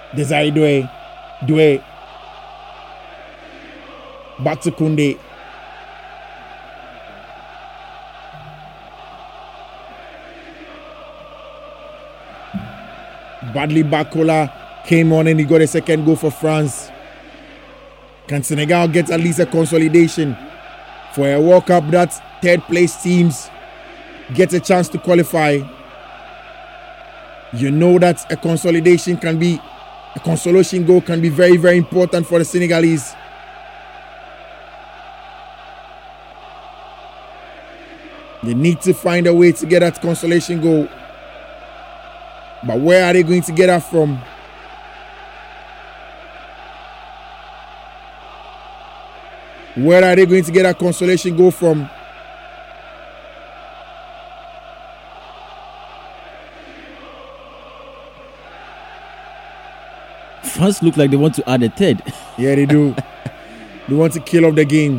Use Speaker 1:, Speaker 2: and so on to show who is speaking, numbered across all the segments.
Speaker 1: Desire Doué. Back to Koundé. Badly Bakola came on and he got a second goal for France. Can Senegal get at least a consolidation for a World Cup that third place teams get a chance to qualify? You know that a consolation goal can be very, very important for the Senegalese. They need to find a way to get that consolation goal. But where are they going to get that from? Where are they going to get that consolation goal from?
Speaker 2: France look like they want to add a third.
Speaker 1: Yeah, they do. They want to kill off the game.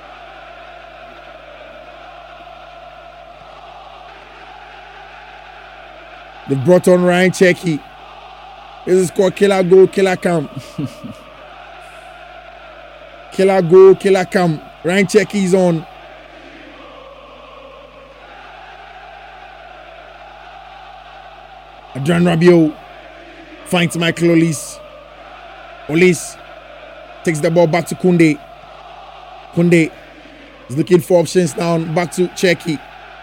Speaker 1: They brought on Ryan Cherki. This is called killer goal, killer camp. Killer goal, killer camp. Ryan Cherki is on. Adrien Rabiot finds Michael Olise. Olise takes the ball back to Koundé. Koundé is looking for options now. Back to Cherki.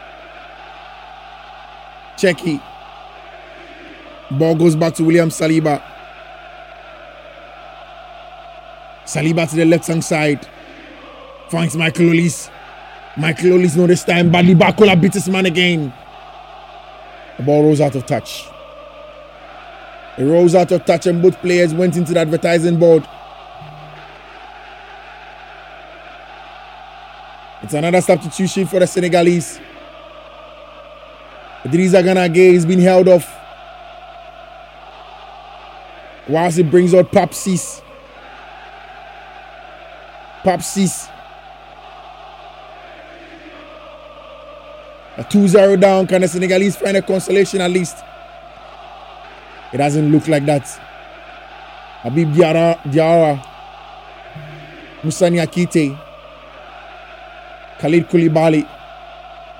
Speaker 1: Cherki. Ball goes back to William Saliba. Saliba to the left-hand side. Finds Michael Olise. Michael Olise no this time. Badly Bakola beats his man again. The ball rolls out of touch. It rolls out of touch and both players went into the advertising board. It's another substitution for the Senegalese. Idrissa Gana Gueye is being held off. Whilst it brings out Pape Ciss. Pape Ciss. A 2-0 down. Can the Senegalese find a consolation at least? It doesn't look like that. Habib Diarra. Moussa Niakhaté. Khalid Koulibaly.